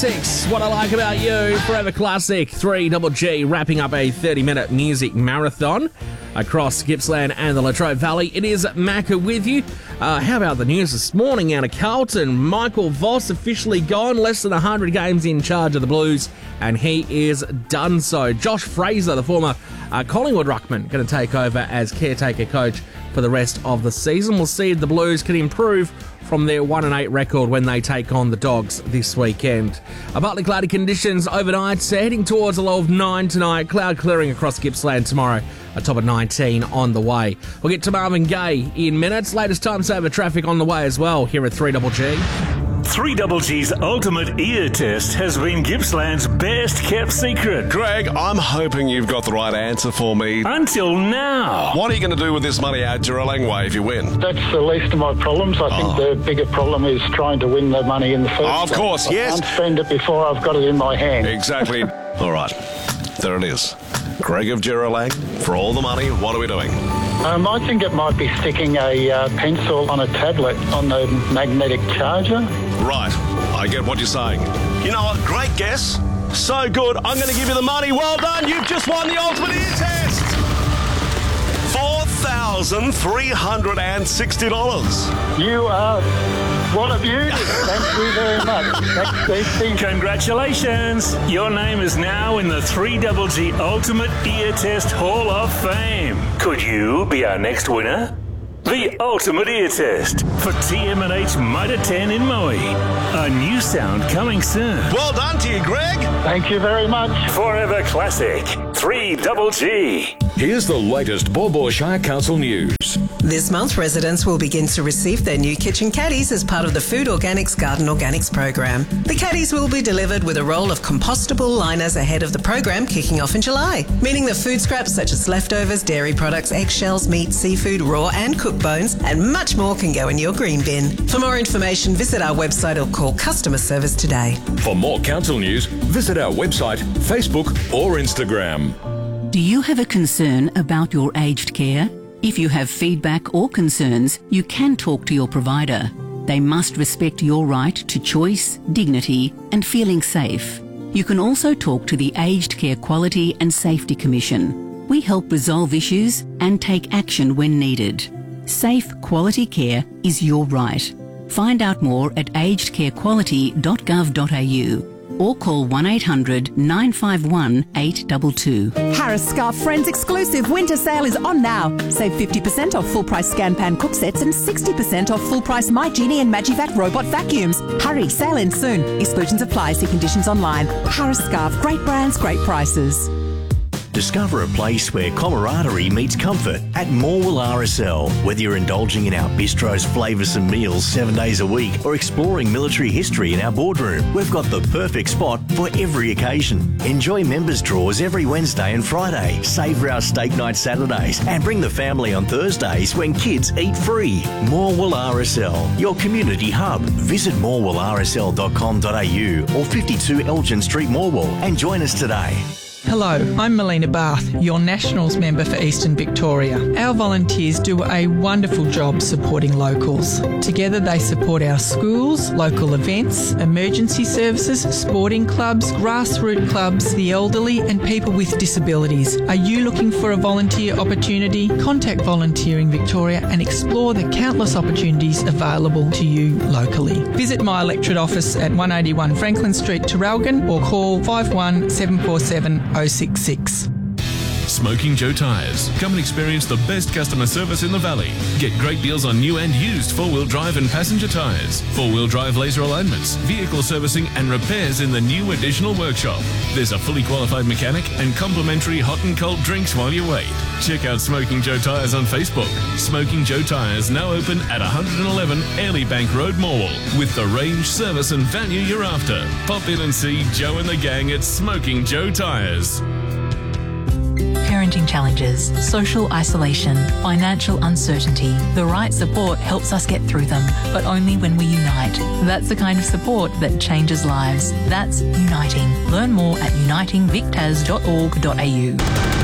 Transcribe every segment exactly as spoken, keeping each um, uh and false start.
Six, What I Like About You, Forever Classic, three Double G, wrapping up a thirty-minute music marathon across Gippsland and the Latrobe Valley. It is Macca with you. Uh, how about the news this morning out of Carlton? Michael Voss officially gone, less than one hundred games in charge of the Blues, and he is done so. Josh Fraser, the former uh, Collingwood ruckman, going to take over as caretaker coach for the rest of the season. We'll see if the Blues can improve from their one and eight record when they take on the Dogs this weekend. A partly cloudy conditions overnight, so heading towards a low of nine tonight. Cloud clearing across Gippsland tomorrow, a top of nineteen on the way. We'll get to Marvin Gaye in minutes. Latest time saver traffic on the way as well here at three Double G. three Double G's ultimate ear test has been Gippsland's best kept secret. Greg, I'm hoping you've got the right answer for me. Until now. What are you going to do with this money out Juraleng way if you win? That's the least of my problems. I think Oh. the bigger problem is trying to win the money in the first Of place. course, yes. I can't spend it before I've got it in my hand. Exactly. All right, there it is. Greg of Juraleng, for all the money, what are we doing? Um, I think it might be sticking a uh, pencil on a tablet on the magnetic charger. Right, I get what you're saying. You know what, great guess. So good, I'm going to give you the money. Well done, you've just won the ultimate ear test. four thousand three hundred sixty dollars. You are... What a beauty. Thank you very much. That's the thing. Congratulations. Your name is now in the three Double G Ultimate Ear Test Hall of Fame. Could you be our next winner? The Ultimate Ear Test for T M and H Mitre ten in Moe. A new sound coming soon. Well done to you, Greg. Thank you very much. Forever Classic. three Double G. Here's the latest Baw Baw Shire Council news. This month, residents will begin to receive their new kitchen caddies as part of the Food Organics Garden Organics program. The caddies will be delivered with a roll of compostable liners ahead of the program kicking off in July, meaning that food scraps such as leftovers, dairy products, eggshells, meat, seafood, raw and cooked bones, and much more can go in your green bin. For more information, visit our website or call customer service today. For more council news, visit our website, Facebook or Instagram. Do you have a concern about your aged care? If you have feedback or concerns, you can talk to your provider. They must respect your right to choice, dignity, and feeling safe. You can also talk to the Aged Care Quality and Safety Commission. We help resolve issues and take action when needed. Safe, quality care is your right. Find out more at aged care quality dot gov dot a u or call one eight hundred nine five one eight two two. Harris Scarf Friends exclusive winter sale is on now. Save fifty percent off full price Scan Pan cook sets and sixty percent off full price My Genie and Magivac robot vacuums. Hurry, sale ends soon. Exclusions apply. See conditions online. Harris Scarf, great brands, great prices. Discover a place where camaraderie meets comfort at Morwell R S L. Whether you're indulging in our bistro's flavoursome meals seven days a week or exploring military history in our boardroom, we've got the perfect spot for every occasion. Enjoy members' draws every Wednesday and Friday, savour our steak night Saturdays, and bring the family on Thursdays when kids eat free. Morwell R S L, your community hub. Visit morwell r s l dot com dot a u or fifty-two Elgin Street, Morwell, and join us today. Hello, I'm Melina Bath, your Nationals member for Eastern Victoria. Our volunteers do a wonderful job supporting locals. Together they support our schools, local events, emergency services, sporting clubs, grassroots clubs, the elderly and people with disabilities. Are you looking for a volunteer opportunity? Contact Volunteering Victoria and explore the countless opportunities available to you locally. Visit my electorate office at one eighty-one Franklin Street, Traralgon, or call five one seven four seven oh six six. Smoking Joe Tyres. Come and experience the best customer service in the valley. Get great deals on new and used four-wheel drive and passenger tyres, four-wheel drive laser alignments, vehicle servicing and repairs in the new additional workshop. There's a fully qualified mechanic and complimentary hot and cold drinks while you wait. Check out Smoking Joe Tyres on Facebook. Smoking Joe Tyres now open at one eleven Airlie Bank Road, Morwell, with the range, service and value you're after. Pop in and see Joe and the gang at Smoking Joe Tyres. Parenting challenges, social isolation, financial uncertainty. The right support helps us get through them, but only when we unite. That's the kind of support that changes lives. That's Uniting. Learn more at uniting vic tas dot org dot a u.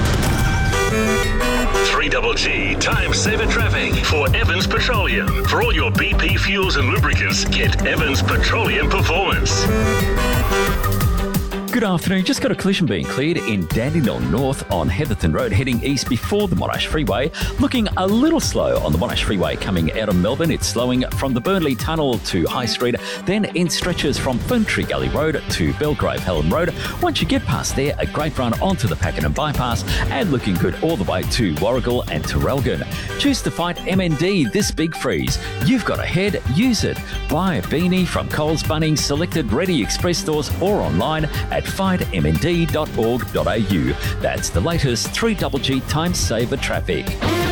three Double G Time Saver Traffic for Evans Petroleum. For all your B P fuels and lubricants, get Evans Petroleum Performance. Good afternoon. Just got a collision being cleared in Dandenong North on Heatherton Road, heading east before the Monash Freeway. Looking a little slow on the Monash Freeway coming out of Melbourne. It's slowing from the Burnley Tunnel to High Street, then in stretches from Ferntree Gully Road to Belgrave Helen Road. Once you get past there, a great run onto the Pakenham Bypass, and looking good all the way to Warragul and Traralgon. Choose to fight M N D this big freeze. You've got a head, use it. Buy a beanie from Coles, Bunnings, selected Ready Express stores or online at fight m n d dot org dot a u. That's the latest three G G time saver traffic.